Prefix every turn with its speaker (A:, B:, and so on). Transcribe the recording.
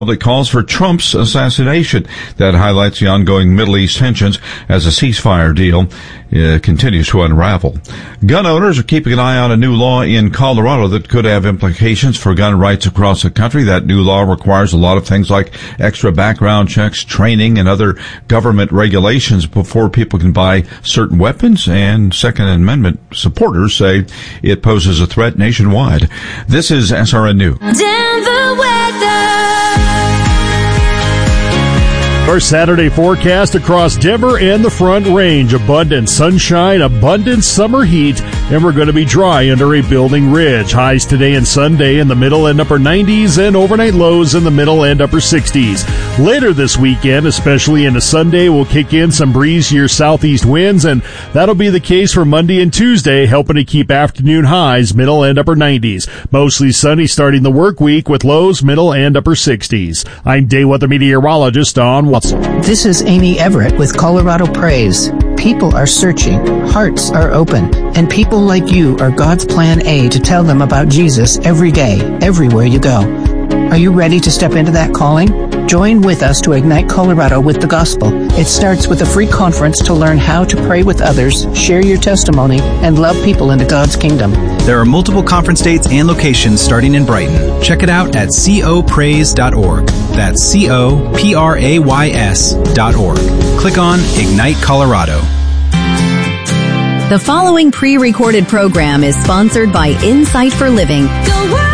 A: Public calls for Trump's assassination. That highlights the ongoing Middle East tensions as a ceasefire deal continues to unravel. Gun owners are keeping an eye on a new law in Colorado that could have implications for gun rights across the country. That new law requires a lot of things like extra background checks, training, and other government regulations before people can buy certain weapons, and Second Amendment supporters say it poses a threat nationwide. This is SRN News.
B: Denver weather.
C: Our Saturday forecast across Denver and the Front Range. Abundant sunshine, abundant summer heat, and we're going to be dry under a building ridge. Highs today and Sunday in the middle and upper 90s, and overnight lows in the middle and upper 60s. Later this weekend, especially into Sunday, we'll kick in some breezier southeast winds, and that'll be the case for Monday and Tuesday, helping to keep afternoon highs middle and upper 90s. Mostly sunny starting the work week with lows middle and upper 60s. I'm day weather meteorologist Don Watson.
D: This is Amy Everett with Colorado Praise. People are searching, hearts are open, and people like you are God's plan A to tell them about Jesus every day, everywhere you go. Are you ready to step into that calling? Join with us to ignite Colorado with the gospel. It starts with a free conference to learn how to pray with others, share your testimony, and love people into God's kingdom.
E: There are multiple conference dates and locations starting in Brighton. Check it out at copraise.org. That's coprays.org. Click on Ignite Colorado.
F: The following pre-recorded program is sponsored by Insight for Living.
B: Go